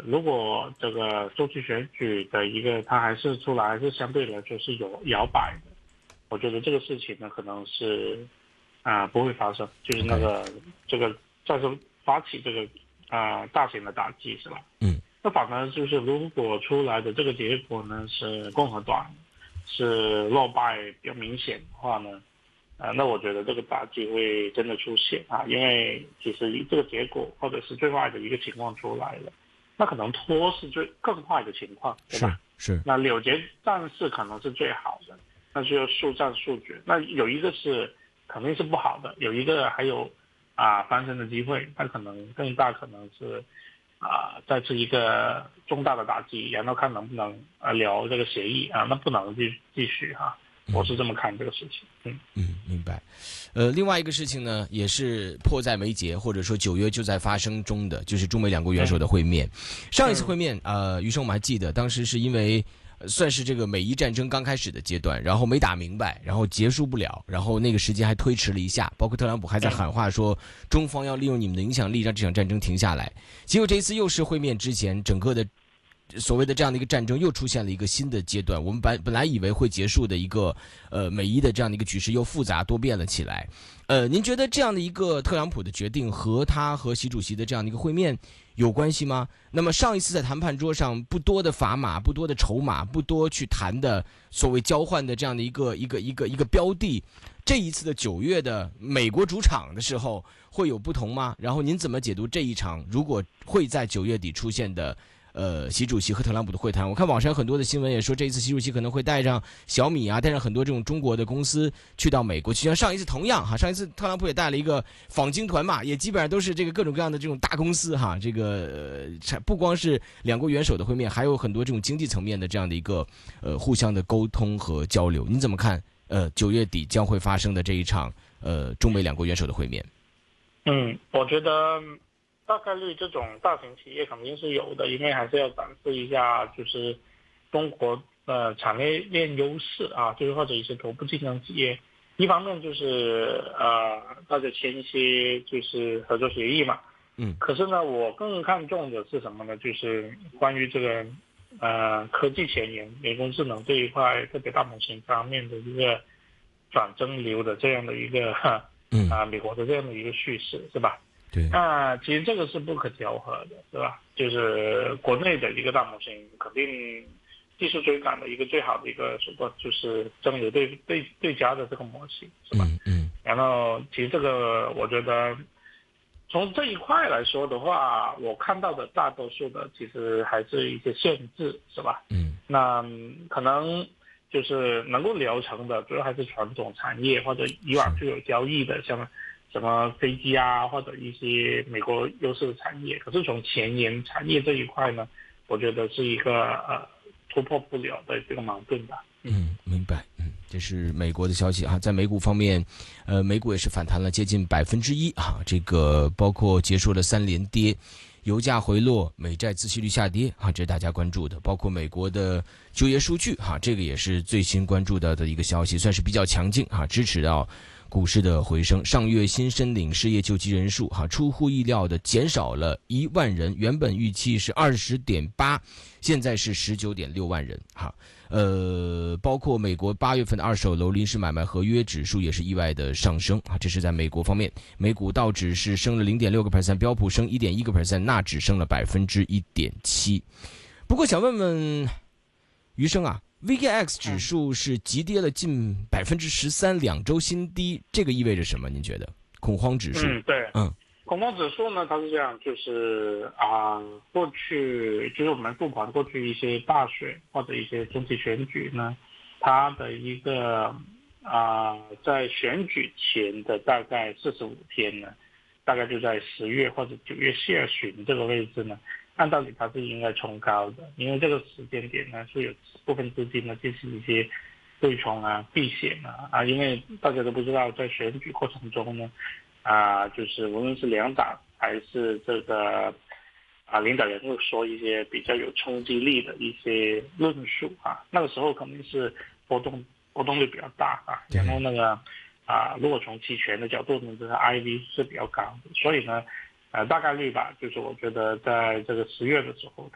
如果这个州际选举的一个它还是出来，还是相对来说是有摇摆的，我觉得这个事情呢可能是不会发生，就是那个这个再次发起这个大型的打击是吧？那反而就是如果出来的这个结果呢是共和党是落败比较明显的话呢，那我觉得这个打击会真的出现因为其实这个结果或者是最坏的一个情况出来了，那可能拖是更坏的情况，对吧？ 是。 那柳节战士可能是最好的，那就速战速决。那有一个是肯定是不好的，有一个还有翻身的机会，它可能更大可能是再次一个重大的打击，然后看能不能聊这个协议那不能继续我是这么看这个事情。 明白。另外一个事情呢，也是迫在眉睫，或者说9月就在发生中的，就是中美两国元首的会面。上一次会面，余生我们还记得，当时是因为算是这个美伊战争刚开始的阶段，然后没打明白，然后结束不了，然后那个时间还推迟了一下，包括特朗普还在喊话说中方要利用你们的影响力让这场战争停下来。结果这一次又是会面之前，整个的所谓的这样的一个战争又出现了一个新的阶段，我们本来以为会结束的一个美伊的这样的一个局势又复杂多变了起来。您觉得这样的一个特朗普的决定和他和习主席的这样的一个会面有关系吗？那么上一次在谈判桌上不多的砝码、不多的筹码、不多去谈的所谓交换的这样的一个标的，这一次的9月的美国主场的时候会有不同吗？然后您怎么解读这一场如果会在9月底出现的习主席和特朗普的会谈？我看网上很多的新闻也说，这一次习主席可能会带上小米带上很多这种中国的公司去到美国，就像上一次同样上一次特朗普也带了一个访京团嘛，也基本上都是这个各种各样的这种大公司这个不光是两国元首的会面，还有很多这种经济层面的这样的一个互相的沟通和交流。您怎么看9月底将会发生的这一场中美两国元首的会面？ 我觉得大概率这种大型企业肯定是有的，因为还是要展示一下就是中国产业链优势就是或者一些头部竞争企业，一方面就是大家签一些就是合作协议嘛。可是呢我更看重的是什么呢？就是关于这个科技前沿人工智能这一块，特别大模型方面的一个转蒸馏的这样的一个美国的这样的一个叙事是吧？ 对， 其实这个是不可调和的，是吧？就是国内的一个大模型，肯定技术追赶的一个最好的一个手段就是蒸馏对家的这个模型，是吧？然后其实这个我觉得从这一块来说的话，我看到的大多数的其实还是一些限制，是吧？那可能就是能够疗程的，主要还是传统产业或者以往就有交易的，像什么飞机或者一些美国优势的产业。可是从前沿产业这一块呢，我觉得是一个突破不了的这个矛盾吧。 明白。这是美国的消息在美股方面，美股也是反弹了接近1%这个包括结束了3连跌，油价回落，美债孳息率下跌这是大家关注的，包括美国的就业数据这个也是最新关注到的一个消息，算是比较强劲支持到股市的回升。上月新申领失业救济人数出乎意料的减少了1万人，原本预期是20.8，现在是19.6万人包括美国8月份的二手楼临时买卖合约指数也是意外的上升这是在美国方面，美股道指是升了0.6%，标普升1.1%，纳指升了1.7%。不过想问问余生VKX 指数是急跌了近13%，2周新低，这个意味着什么？您觉得？恐慌指数？ 对，恐慌指数呢，它是这样，就是过去就是我们复盘过去一些大选或者一些中期选举呢，它的一个在选举前的大概45天呢，大概就在10月或者9月下旬这个位置呢，按道理它是应该冲高的，因为这个时间点呢是有部分资金呢进行一些对冲避险因为大家都不知道在选举过程中呢就是无论是两党还是这个领导人会说一些比较有冲击力的一些论述那个时候肯定是波动率比较大然后那个如果从期权的角度呢，这个 IV 是比较高的，所以呢大概率吧，就是我觉得在这个10月的时候，